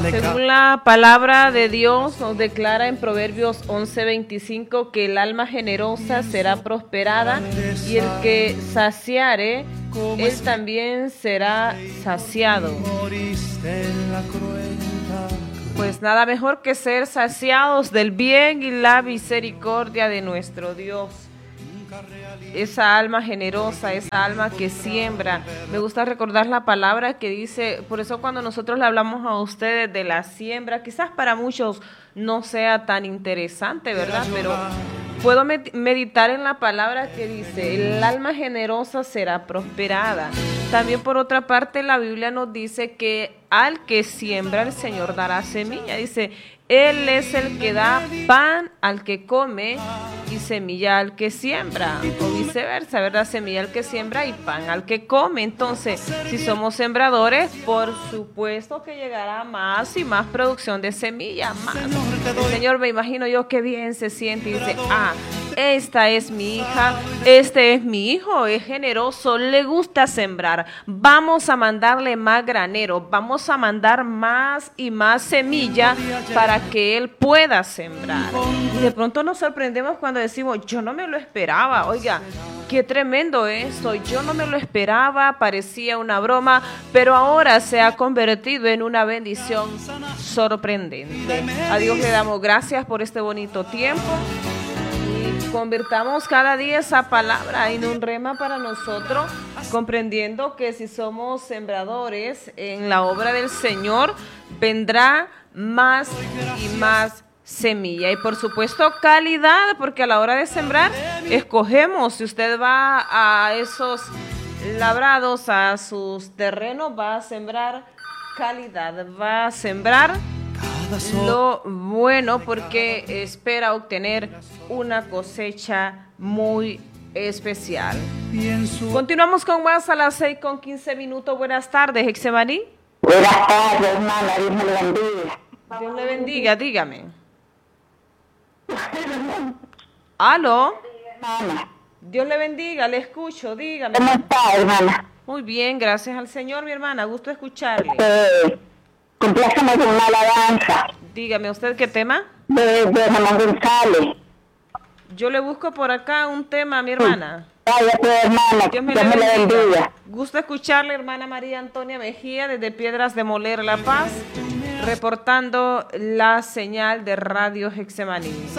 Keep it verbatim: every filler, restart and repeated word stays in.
Según la palabra de Dios nos declara en Proverbios once veinticinco que el alma generosa será prosperada y el que saciare, él también será saciado. Pues nada mejor que ser saciados del bien y la misericordia de nuestro Dios. Esa alma generosa, esa alma que siembra. Me gusta recordar la palabra que dice, por eso cuando nosotros le hablamos a ustedes de la siembra, quizás para muchos no sea tan interesante, ¿verdad? Pero puedo meditar en la palabra que dice, el alma generosa será prosperada. También por otra parte la Biblia nos dice que al que siembra el Señor dará semilla. Dice, Él es el que da pan al que come y semilla al que siembra, o viceversa, ¿verdad? Semilla al que siembra y pan al que come. Entonces, si somos sembradores, por supuesto que llegará más y más producción de semilla, más. El Señor, me imagino yo, qué bien se siente y dice, ah, esta es mi hija, este es mi hijo, es generoso, le gusta sembrar. Vamos a mandarle más granero, vamos a mandar más y más semilla para que él pueda sembrar. Y de pronto nos sorprendemos cuando decimos, yo no me lo esperaba. Oiga, qué tremendo esto, yo no me lo esperaba, parecía una broma, pero ahora se ha convertido en una bendición sorprendente. A Dios le damos gracias por este bonito tiempo. Convirtamos cada día esa palabra en un rema para nosotros, comprendiendo que si somos sembradores en la obra del Señor, vendrá más y más semilla. Y por supuesto calidad, porque a la hora de sembrar, escogemos. Si usted va a esos labrados, a sus terrenos, va a sembrar calidad, va a sembrar lo bueno, porque espera obtener una cosecha muy especial. Continuamos con más a las seis con quince minutos. Buenas tardes, Hexemaní. Buenas tardes, hermana. Dios me le bendiga. Dios le bendiga, dígame. ¿Aló? Dios le bendiga, le escucho, dígame. ¿Cómo está, hermana? Muy bien, gracias al Señor, mi hermana. Gusto escucarle. Eh, Compláceme con una alabanza. Dígame, ¿usted qué tema? De, de Ramón González. Yo le busco por acá un tema, mi hermana. Vaya, pues, hermana. Dios me Dios le me le bendiga. bendiga. Gusto escucharle, hermana María Antonia Mejía, desde Piedras de Moler, La Paz, reportando la señal de Radio Hexemaní.